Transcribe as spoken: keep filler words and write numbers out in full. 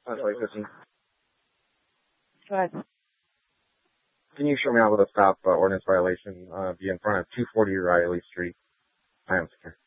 Uh, sorry, fifteen. Go ahead. Can you show me how will a stop uh, ordinance violation uh, be in front of two forty Riley Street? I am secure.